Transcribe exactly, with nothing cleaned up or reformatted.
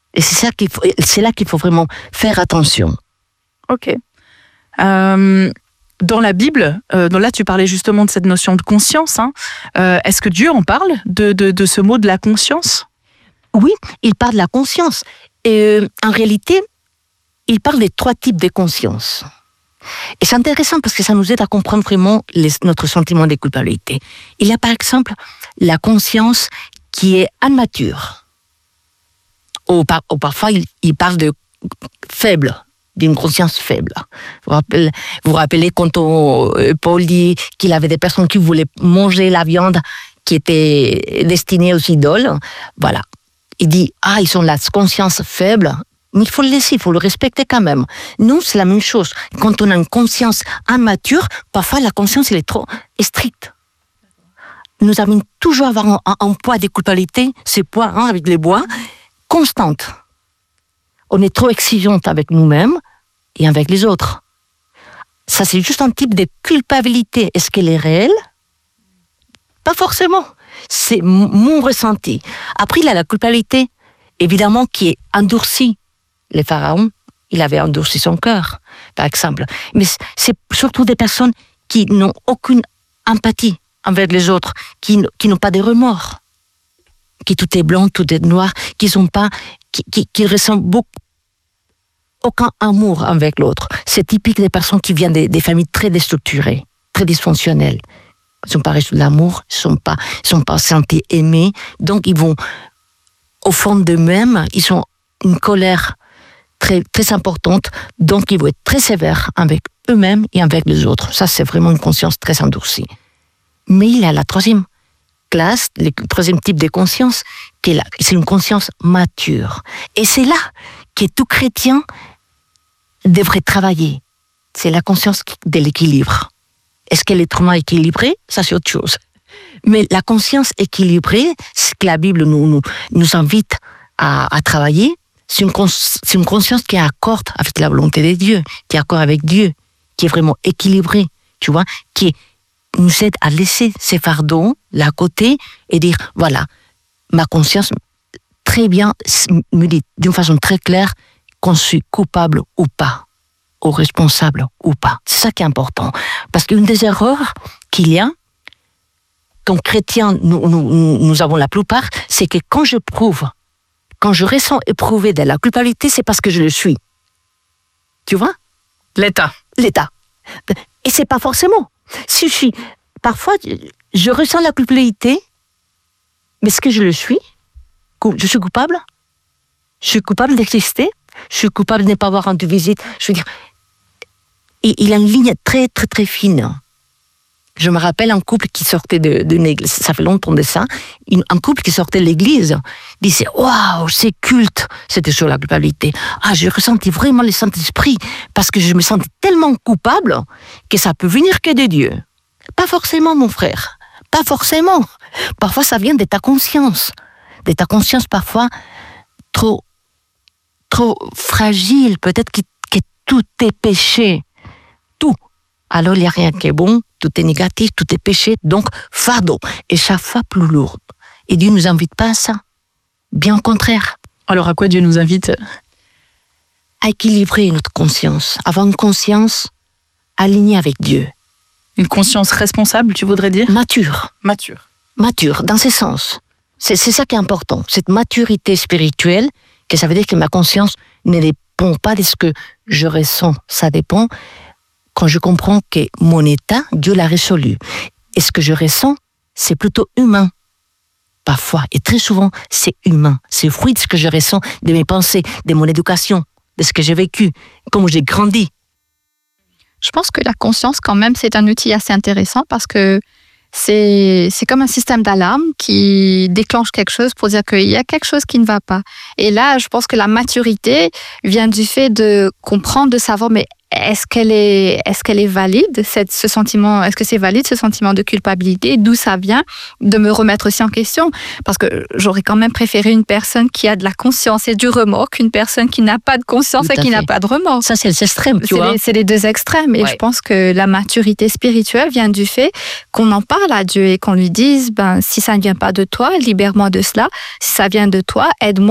Et c'est ça qu'il faut, c'est là qu'il faut vraiment faire attention. Ok. Euh, dans la Bible, euh, donc là tu parlais justement de cette notion de conscience. Hein. Euh, est-ce que Dieu en parle de, de, de ce mot de la conscience ? Oui, il parle de la conscience. Et euh, en réalité, il parle des trois types de conscience. Et c'est intéressant parce que ça nous aide à comprendre vraiment les, notre sentiment de culpabilité. Il y a par exemple la conscience qui est immature. Ou, par, ou parfois, il, il parle de faible, d'une conscience faible. Vous vous rappelez, vous vous rappelez quand on, Paul dit qu'il avait des personnes qui voulaient manger la viande qui était destinée aux idoles. Voilà. Il dit, ah, ils ont la conscience faible, mais il faut le laisser, il faut le respecter quand même. Nous, c'est la même chose. Quand on a une conscience immature, parfois la conscience, elle est trop stricte. Nous avons toujours avoir un, un, un poids de culpabilité, ce poids hein, avec les bois, constante. On est trop exigeante avec nous-mêmes et avec les autres. Ça, c'est juste un type de culpabilité. Est-ce qu'elle est réelle ? Pas forcément. C'est mon ressenti. Après, il y a la culpabilité, évidemment, qui est endurcie. Les pharaons, il avait endurci son cœur, par exemple. Mais c'est surtout des personnes qui n'ont aucune empathie envers les autres, qui, qui n'ont pas de remords, qui tout est blanc, tout est noir, qui sont pas, qui, qui, qui ressentent beaucoup, aucun amour avec l'autre. C'est typique des personnes qui viennent des, des familles très déstructurées, très dysfonctionnelles. Ils ne sont pas reçus de l'amour, ils ne sont pas, ils sont pas sentis aimés, donc ils vont, au fond d'eux-mêmes, ils ont une colère très, très importante, donc ils vont être très sévères avec eux-mêmes et avec les autres. Ça, c'est vraiment une conscience très endurcie. Mais il y a la troisième classe, le troisième type de conscience, qui est là, c'est une conscience mature. Et c'est là que tout chrétien devrait travailler. C'est la conscience de l'équilibre. Est-ce que l'être humain est équilibré ? Ça, c'est autre chose. Mais la conscience équilibrée, ce que la Bible nous, nous, nous invite à, à travailler, c'est une, cons- c'est une conscience qui est accord avec la volonté de Dieu, qui est accord avec Dieu, qui est vraiment équilibrée, tu vois, qui nous aide à laisser ces fardeaux là à côté et dire, voilà, ma conscience, très bien, me dit d'une façon très claire qu'on suis coupable ou pas, ou responsable ou pas. C'est ça qui est important. Parce qu'une des erreurs qu'il y a, comme chrétiens, nous, nous, nous avons la plupart, c'est que quand je prouve, quand je ressens éprouver de la culpabilité, c'est parce que je le suis. Tu vois ? L'état. L'état. Et c'est pas forcément. Si je suis, parfois, je ressens la culpabilité, mais est-ce que je le suis ? Je suis coupable ? Je suis coupable d'exister ? Je suis coupable de ne pas avoir rendu visite ? Je veux dire, et il y a une ligne très, très, très fine. Je me rappelle un couple qui sortait de, d'une église, ça fait longtemps de ça, un couple qui sortait de l'église disait « Waouh, c'est culte !» C'était sur la culpabilité. Ah, j'ai ressenti vraiment le Saint-Esprit parce que je me sentais tellement coupable que ça peut venir que de Dieu. Pas forcément, mon frère. Pas forcément. Parfois, ça vient de ta conscience. De ta conscience, parfois, trop, trop fragile. Peut-être que, que tout est péché. Tout. Alors, il n'y a rien qui est bon. Tout est négatif, tout est péché, donc fardeau. Et chaque fois plus lourde. Et Dieu ne nous invite pas à ça. Bien au contraire. Alors à quoi Dieu nous invite ? À équilibrer notre conscience. Avoir une conscience alignée avec Dieu. Une conscience responsable, tu voudrais dire ? Mature. Mature. Mature, dans ce sens. C'est, c'est ça qui est important. Cette maturité spirituelle, que ça veut dire que ma conscience ne dépend pas de ce que je ressens. Ça dépend quand je comprends que mon état, Dieu l'a résolu. Et ce que je ressens, c'est plutôt humain. Parfois, et très souvent, c'est humain. C'est le fruit de ce que je ressens, de mes pensées, de mon éducation, de ce que j'ai vécu, comment j'ai grandi. Je pense que la conscience, quand même, c'est un outil assez intéressant parce que c'est, c'est comme un système d'alarme qui déclenche quelque chose pour dire qu'il y a quelque chose qui ne va pas. Et là, je pense que la maturité vient du fait de comprendre, de savoir, mais est-ce qu'elle est, est-ce qu'elle est valide, cette, ce sentiment, est-ce que c'est valide ce sentiment de culpabilité, d'où ça vient, de me remettre aussi en question, parce que j'aurais quand même préféré une personne qui a de la conscience et du remords qu'une personne qui n'a pas de conscience et qui fait. n'a pas de remords. Ça, c'est les extrêmes, tu c'est vois. Les, c'est les deux extrêmes, et ouais. Je pense que la maturité spirituelle vient du fait qu'on en parle à Dieu et qu'on lui dise, ben, si ça ne vient pas de toi, libère-moi de cela, si ça vient de toi, aide-moi